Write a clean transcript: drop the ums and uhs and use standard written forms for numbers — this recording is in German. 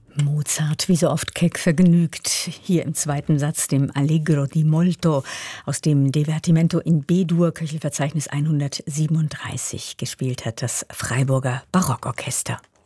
Mozart, wie so oft keck vergnügt, hier im zweiten Satz, dem Allegro di molto aus dem Divertimento in B-Dur, Köchelverzeichnis 137, gespielt hat das Freiburger Barockorchester.